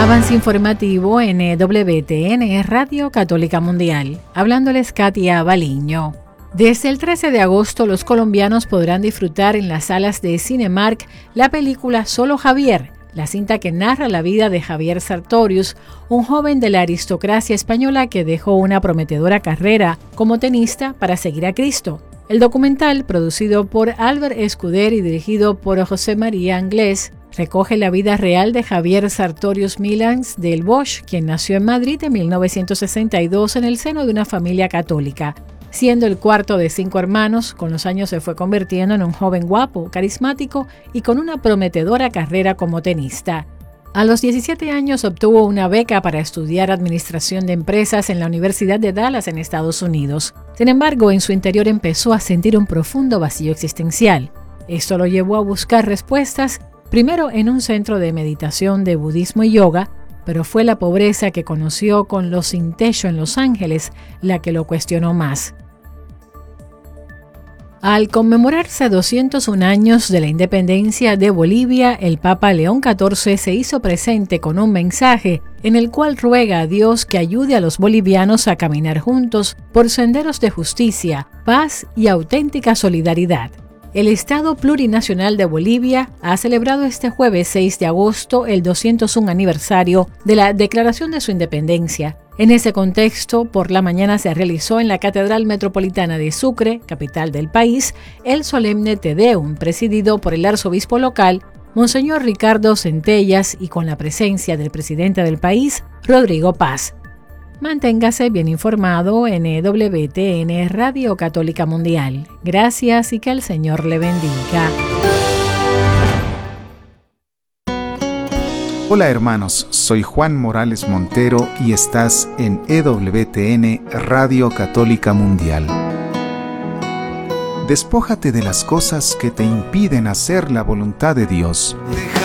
Avance informativo en WTN, Radio Católica Mundial. Hablándoles Katia Baliño. Desde el 13 de agosto, los colombianos podrán disfrutar en las salas de Cinemark la película Solo Javier, la cinta que narra la vida de Javier Sartorius, un joven de la aristocracia española que dejó una prometedora carrera como tenista para seguir a Cristo. El documental, producido por Albert Escuder y dirigido por José María Anglés, recoge la vida real de Javier Sartorius Milans del Bosch, quien nació en Madrid en 1962 en el seno de una familia católica. Siendo el cuarto de 5 hermanos, con los años se fue convirtiendo en un joven guapo, carismático y con una prometedora carrera como tenista. A los 17 años obtuvo una beca para estudiar administración de empresas en la Universidad de Dallas en Estados Unidos. Sin embargo, en su interior empezó a sentir un profundo vacío existencial. Esto lo llevó a buscar respuestas, primero en un centro de meditación de budismo y yoga, pero fue la pobreza que conoció con los Sin Techo en Los Ángeles la que lo cuestionó más. Al conmemorarse 201 años de la independencia de Bolivia, el Papa León XIV se hizo presente con un mensaje en el cual ruega a Dios que ayude a los bolivianos a caminar juntos por senderos de justicia, paz y auténtica solidaridad. El Estado Plurinacional de Bolivia ha celebrado este jueves 6 de agosto el 201 aniversario de la declaración de su independencia. En ese contexto, por la mañana se realizó en la Catedral Metropolitana de Sucre, capital del país, el solemne Te Deum, presidido por el arzobispo local, Monseñor Ricardo Centellas, y con la presencia del presidente del país, Rodrigo Paz. Manténgase bien informado en WTN, Radio Católica Mundial. Gracias y que el Señor le bendiga. Hola hermanos, soy Juan Morales Montero y estás en EWTN, Radio Católica Mundial. Despójate de las cosas que te impiden hacer la voluntad de Dios.